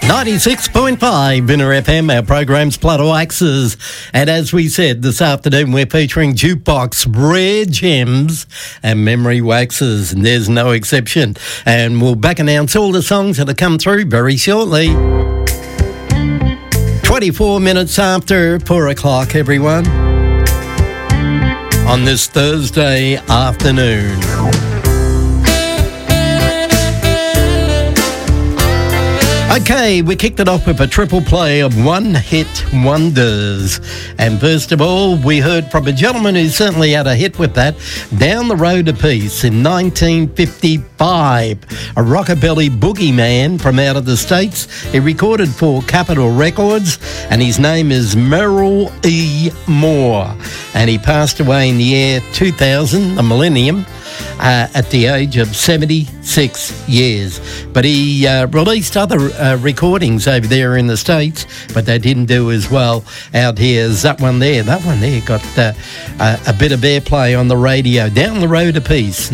96.5 Inner FM, our program's Plato Axes. And as we said, this afternoon we're featuring Jukebox Rare Gems and Memory Waxes, and there's no exception. And we'll back announce all the songs that have come through very shortly. 24 minutes after 4 o'clock, everyone, on this Thursday afternoon. Okay, we kicked it off with a triple play of one-hit wonders. And first of all, we heard from a gentleman who certainly had a hit with that, Down the Road a Piece in 1955. A rockabilly boogie man from out of the States. He recorded for Capitol Records, and his name is Merrill E. Moore. And he passed away in the year 2000, the millennium, at the age of 76 years. But he released other recordings over there in the States, but they didn't do as well out here as that one there. That one there got a bit of airplay on the radio. Down the Road a Piece,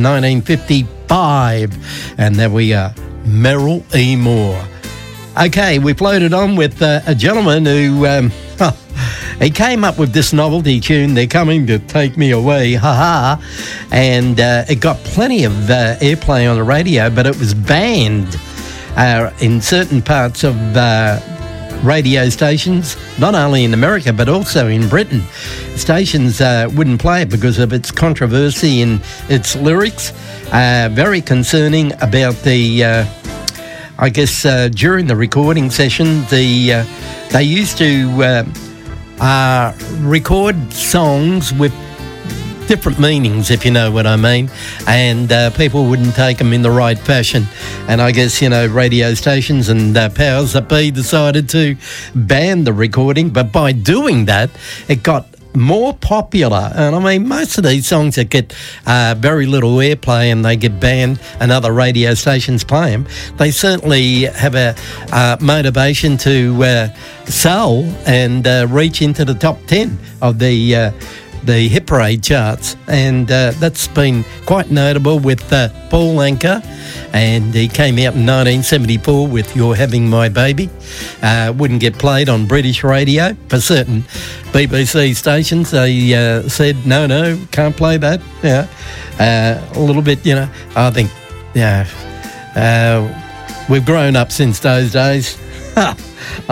1955. And there we are, Merrill E. Moore. Okay, we floated on with a gentleman who... he came up with this novelty tune, They're Coming to Take Me Away, ha-ha, and it got plenty of airplay on the radio, but it was banned in certain parts of radio stations, not only in America, but also in Britain. Stations wouldn't play it because of its controversy in its lyrics, very concerning about the... I guess during the recording session, they used to record songs with different meanings, if you know what I mean, and people wouldn't take them in the right fashion. And I guess, radio stations and powers that be decided to ban the recording, but by doing that, it got more popular. And I mean, most of these songs that get very little airplay and they get banned and other radio stations play them, they certainly have a motivation to sell and reach into the top 10 of the hit parade charts. And that's been quite notable with Paul Anka, and he came out in 1974 with You're Having My Baby. Wouldn't get played on British radio. For certain BBC stations, they said, no, can't play that. Yeah, a little bit, I think, we've grown up since those days.